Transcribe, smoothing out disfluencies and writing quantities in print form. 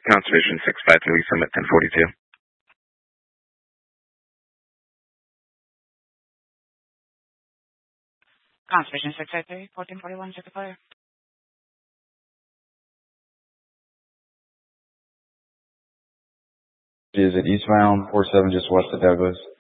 Conservation 653, Summit 1042. Conservation 653, 1441, check the fire. Is it eastbound, 47 just west of Douglas?